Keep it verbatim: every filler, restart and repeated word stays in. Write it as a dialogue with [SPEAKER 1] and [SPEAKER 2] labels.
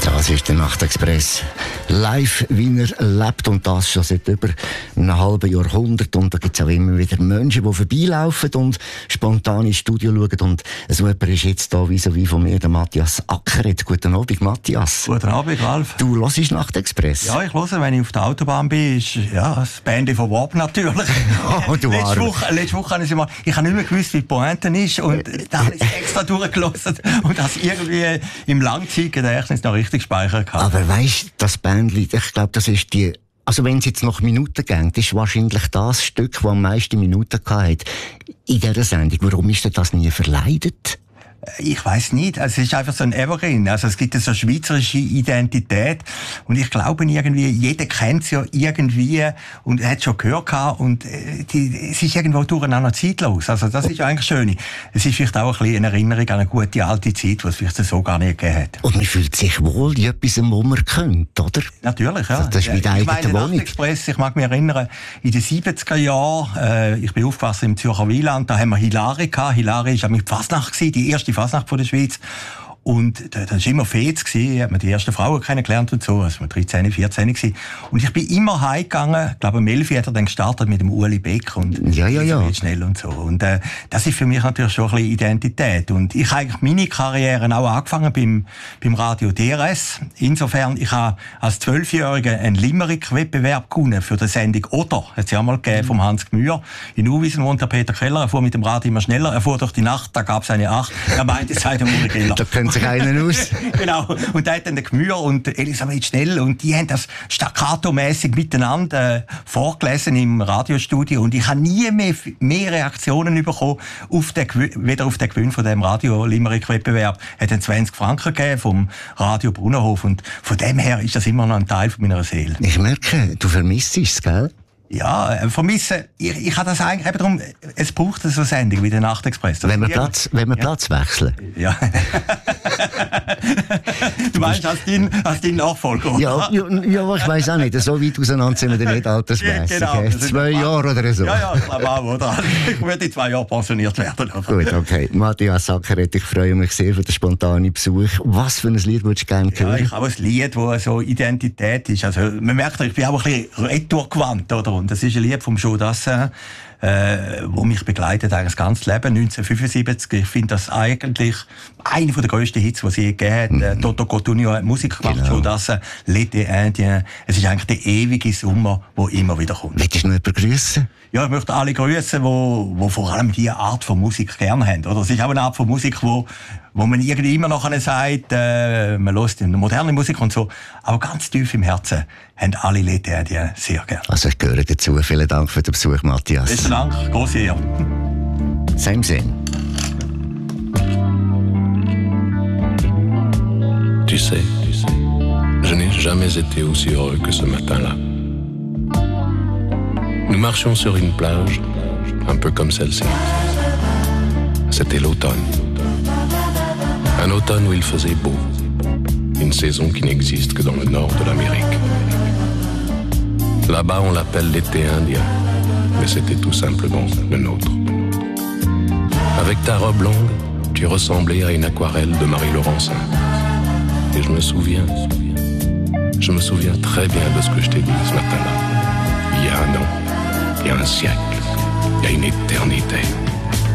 [SPEAKER 1] Das ist der Nachtexpress. Live, wie er lebt, und das schon seit über einem halben Jahrhundert. Und da gibt es auch immer wieder Menschen, die vorbeilaufen und spontan ins Studio schauen. Und so jemand ist jetzt da vis-à-vis von mir, der Matthias Ackeret. Guten Abend, Matthias.
[SPEAKER 2] Guten Abend, Ralf.
[SPEAKER 1] Du hörst Nachtexpress?
[SPEAKER 2] Ja, ich höre, wenn ich auf der Autobahn bin, ist ja, das Band von Warp natürlich.
[SPEAKER 1] Oh, du
[SPEAKER 2] letzte, Woche, letzte Woche habe ich mal, ich habe nicht mehr gewusst, wie die Pointe ist. Und da habe ich extra durchgelassen und das irgendwie im Langzeitgedächtnis noch richtig gespeichert gehabt.
[SPEAKER 1] Aber weisst du, das Bandlied, ich glaube, das ist die, also wenn es jetzt nach Minuten geht, ist wahrscheinlich das Stück, das am meisten Minuten hatte in dieser Sendung. Warum ist denn das nie verleidet?
[SPEAKER 2] Ich weiss nicht. Also es ist einfach so ein Evergreen. Also es gibt so eine schweizerische Identität. Und ich glaube irgendwie, jeder kennt es ja irgendwie und hat es schon gehört gehabt. Und die, es ist irgendwo durcheinander zeitlos. Also das ist eigentlich schön. Es ist vielleicht auch ein bisschen eine Erinnerung an eine gute alte Zeit, die es vielleicht so gar nicht gegeben hat.
[SPEAKER 1] Und man fühlt sich wohl in etwas, wo man könnte, oder?
[SPEAKER 2] Natürlich, ja.
[SPEAKER 1] Das ist wie die eigene
[SPEAKER 2] ich meine,
[SPEAKER 1] Wohnung.
[SPEAKER 2] Nachtexpress, ich mag mich erinnern, in den siebziger Jahren, äh, ich bin aufgewachsen im Zürcher Wieland, da haben wir Hilari gehabt. Hilari war mit Fasnacht gewesen, die erste Fasnacht von der Schweiz. Und da war immer Fets gewesen, hat man die ersten Frauen kennengelernt und so, also wir dreizehn, vierzehn gewesen. Und ich bin immer heimgegangen, ich glaube, am elf hat er dann gestartet mit dem Uli Beck und
[SPEAKER 1] ja, ja, ja.
[SPEAKER 2] schnell und so. Und äh, das ist für mich natürlich schon ein bisschen Identität. Und ich habe eigentlich meine Karriere auch angefangen beim, beim Radio D R S. Insofern, ich habe als Zwölfjähriger einen Limerick-Wettbewerb gewonnen für die Sendung Oder. Hat es ja mal gegeben vom Hans Gmür. In Uwiesen wohnt der Peter Keller, er fuhr mit dem Rad immer schneller, er fuhr durch die Nacht, da gab es eine Acht. Er meinte, es sei der Uri Keller.
[SPEAKER 1] Einen aus.
[SPEAKER 2] Genau. Und da hat dann der Gmür und Elisabeth Schnell und die haben das staccato-mässig miteinander äh, vorgelesen im Radiostudio und ich habe nie mehr, mehr Reaktionen bekommen auf den, weder auf den Gewinn von dem Radio-Limerick-Wettbewerb. Es hat dann zwanzig Franken gegeben vom Radio Brunnenhof und von dem her ist das immer noch ein Teil von meiner Seele.
[SPEAKER 1] Ich merke, du vermisst es, gell?
[SPEAKER 2] Ja, äh, vermissen. Ich, ich habe das eigentlich eben darum, es braucht so eine Sendung wie der Nachtexpress.
[SPEAKER 1] Wenn wir Platz, wenn wir ja. Platz wechseln.
[SPEAKER 2] Ja. Du meinst, als dein, als dein Nachfolger?
[SPEAKER 1] Ja, ja, ja, ich weiss auch nicht. So weit auseinander sind wir nicht altersmässig.
[SPEAKER 2] Genau,
[SPEAKER 1] okay. Zwei Jahre oder so.
[SPEAKER 2] Ja, ja, ich glaube auch, oder? Ich werde in zwei Jahren pensioniert werden.
[SPEAKER 1] Gut, okay. Matthias Ackeret, ich freue mich sehr für den spontanen Besuch. Was für ein Lied würdest du gerne hören?
[SPEAKER 2] Ja, ich habe ein Lied, das so Identität ist. Also, man merkt, ich bin auch ein bisschen retourgewandt, oder? Und das ist ein Lied vom Joe Dassin, äh, wo mich begleitet eigentlich das ganze Leben, neunzehnhundertfünfundsiebzig. Ich finde das eigentlich einer der grössten Hits, die sie je gegeben hat. Mhm. Toto Cotugno hat Musik gemacht, genau. Joe Dassin, L'été Indien. Es ist eigentlich der ewige Sommer, der immer wieder kommt.
[SPEAKER 1] Möchtest du noch jemanden grüßen?
[SPEAKER 2] Ja, ich möchte alle grüßen, die, die vor allem diese Art von Musik gerne haben. Oder? Es ist auch eine Art von Musik, wo, wo man irgendwie immer noch sagt, äh, man hört moderne Musik und so. Aber ganz tief im Herzen haben alle Leute die sehr gerne.
[SPEAKER 1] Also ich gehöre dazu. Vielen Dank für den Besuch, Matthias.
[SPEAKER 2] Besten Dank, grosse Ehre.
[SPEAKER 1] Same Sinn.
[SPEAKER 3] Tu sais, je n'ai jamais été aussi heureux que ce matin-là. Nous marchions sur une plage, un peu comme celle-ci. C'était l'automne. Un automne où il faisait beau. Une saison qui n'existe que dans le nord de l'Amérique. Là-bas, on l'appelle l'été indien, mais c'était tout simplement le nôtre. Avec ta robe longue, tu ressemblais à une aquarelle de Marie Laurencin. Et je me souviens, je me souviens très bien de ce que je t'ai dit ce matin-là. Il y a un an. Il y a un siècle, il y a une éternité.